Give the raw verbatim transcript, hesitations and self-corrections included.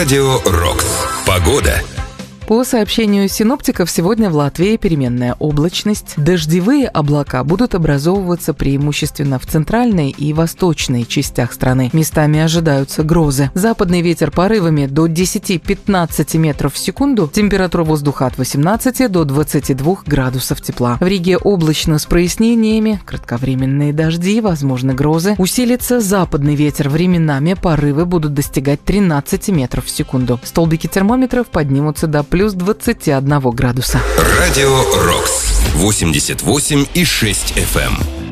Радио Рокс. Погода. По сообщению синоптиков, сегодня в Латвии переменная облачность. Дождевые облака будут образовываться преимущественно в центральной и восточной частях страны. Местами ожидаются грозы. Западный ветер порывами до десяти-пятнадцати метров в секунду. Температура воздуха от восемнадцати до двадцати двух градусов тепла. В Риге облачно с прояснениями, кратковременные дожди, возможны грозы. Усилится западный ветер, временами порывы будут достигать тринадцати метров в секунду. Столбики термометров поднимутся до плюс двадцати одного градуса. Радио Рокс. восемьдесят восемь и шесть эф эм.